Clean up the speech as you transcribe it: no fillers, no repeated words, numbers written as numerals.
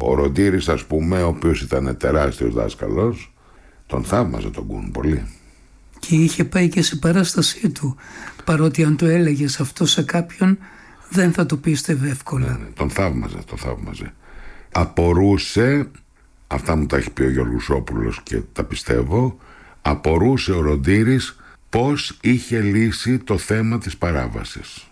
Ο Ροντήρης, ας πούμε, ο οποίος ήταν τεράστιος δάσκαλος, τον θαύμαζε τον Κουν πολύ. Και είχε πάει και σε παράστασή του, παρότι αν το έλεγες αυτό σε κάποιον δεν θα το πίστευε εύκολα. Ναι, τον θαύμαζε. Απορούσε, αυτά μου τα έχει πει ο Γεωργουσόπουλος και τα πιστεύω, απορούσε ο Ροντήρης πώς είχε λύσει το θέμα της παράβασης.